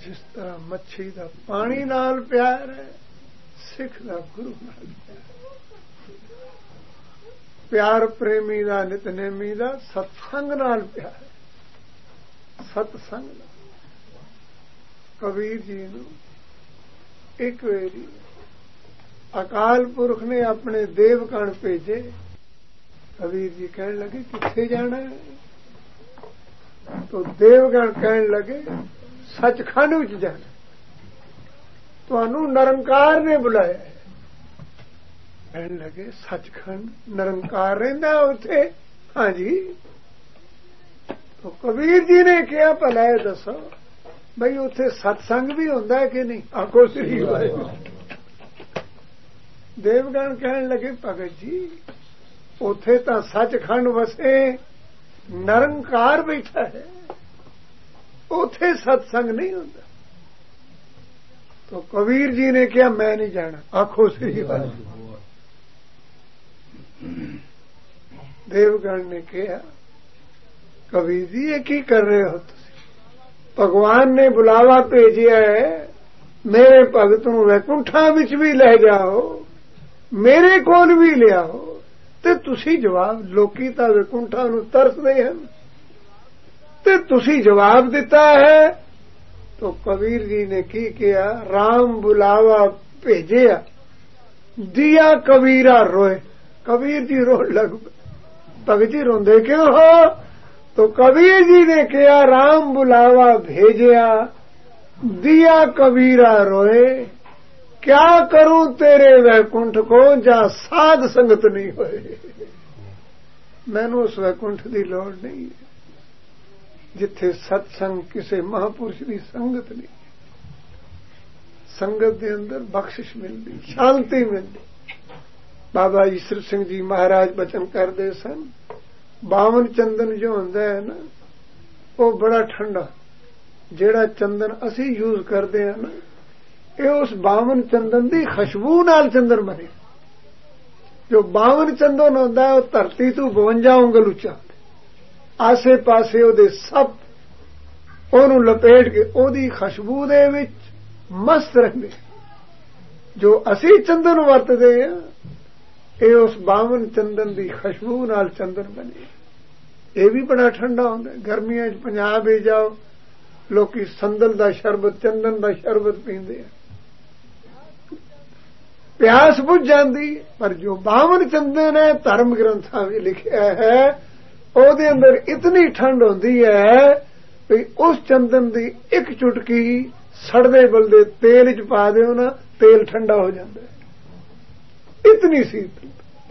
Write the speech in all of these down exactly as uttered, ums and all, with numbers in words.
जिस तरह मच्छी का पानी नाल प्यार है, सिख का गुरु नाल प्यार। प्यार प्रेमी का नितनेमी का सत्संग नाल प्यार है। सत्संग कबीर जी नूं एक वेरी अकाल पुरख ने अपने देवगण भेजे। कबीर जी कहने लगे किथे जाना है? तो देवगण कहने लगे सचखंड विच जाना। तुहानू निरंकार ने बुलाया है। कहने लगे सचखंड निरंकार रहिंदा उत्थे? हाँ जी। तो कबीर जी ने कहा भला ये दसो बई उत्थे सत्संग भी हुंदा है कि नहीं? आखो श्री वाहिगुरू। देवगण कहने लगे भगत जी उत्थे तां सचखंड वसे निरंकार बैठा है, उथे सत्संग नहीं होता। तो कबीर जी ने कहा मैं नहीं जाना। आखो सही बात। देवगण ने कहा कबीर जी ये की कर रहे हो तुसी? भगवान ने बुलावा भेजिया है, मेरे भगत नूं वैकुंठा विच भी ले जाओ, मेरे कोल भी ले आओ, ते तुसी जवाब लोकी तां वैकुंठा नूं तरसदे हन ते तुसी जवाब दिता है। तो कबीर जी ने की किया? राम बुलावा भेजिया, दिया कबीरा रोए। कबीर जी रो लग। भगत जी रोंदे क्यों हो? तो कबीर जी ने कहा राम बुलावा भेजिया, दिया कबीरा रोए। क्या करूं तेरे वैकुंठ को जहां साध संगत नहीं होए। मैनू उस वैकुंठ की लोड़ नहीं है जिथे सत्संग किसी महापुरुष की संगत नहीं। संगत के अंदर बख्शिश मिलती, शांति मिलती। बाबा ईश्वर सिंह जी महाराज बचन करते सन बावन चंदन जो होंदा है ना वो बड़ा ठंडा। जेड़ा चंदन असी यूज करते हैं ना ये उस बावन चंदन की खुशबू नाल चंदन बने। जो बावन चंदन होंदा है वो धरती तू बवंजा उंगल उच्चा, आसे पासे ओदे सब ओनू लपेट के ओदी खुशबू दे विच मस्त रहिंदे। जो असी चंदन वरतदे हैं ये उस बावन चंदन की खुशबू नाल चंदन बने। ये भी बड़ा ठंडा होंदा है। गर्मियां च पंजाब ही जाओ लोकी संदल दा शरबत चंदन दा शरबत पींदे हैं, प्यास बुझ जाती। पर जो बावन चंदन है धर्म ग्रंथां में लिखा है ओदे अंदर इतनी ठंड होंदी है कि उस चंदन की एक चुटकी सड़दे बलदे तेल च पा दिओ ना तेल ठंडा हो जाता है, इतनी शीतल।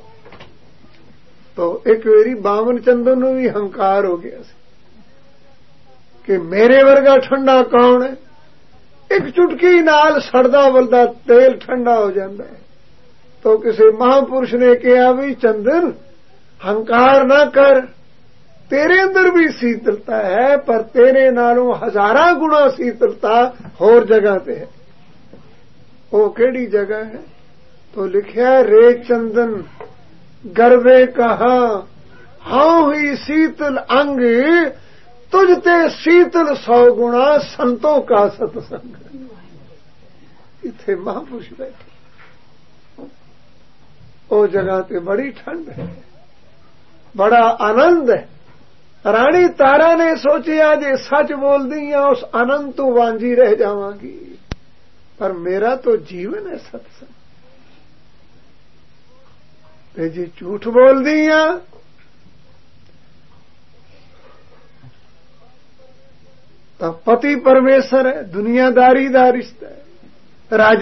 तो एक वेरी बावन चंदन नूं भी हंकार हो गया सी कि मेरे वर्गा ठंडा कौन है। एक चुटकी नाल सड़दा बलदा तेल ठंडा हो जाता है। तो किसी महापुरुष ने कहा भी चंदन हंकार ना कर, तेरे अंदर भी शीतलता है पर तेरे नालों हजारा गुणा शीतलता होर जगह पे है। वो केड़ी जगह है? तो लिखा रे चंदन गर्वे कहा हाउ ही शीतल अंग, तुझते शीतल सौ गुणा संतों का सत्संग। इथे महापुरुष बैठे, ओ जगह ते बड़ी ठंड है, बड़ा आनंद है। रानी तारा ने सोचा जे सच बोल दी उस आनंद तो वांझी रह जावांगी, पर मेरा तो जीवन है सत्संग। ते जे झूठ बोल दी तो पति परमेश्वर है, दुनियादारी दा रिश्ता है। राज